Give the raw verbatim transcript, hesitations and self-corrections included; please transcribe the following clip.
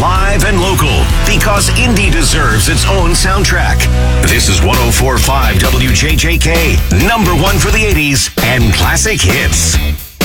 live and local, because indie deserves its own soundtrack. This is one oh four point five W J J K, number one for the eighties and classic hits.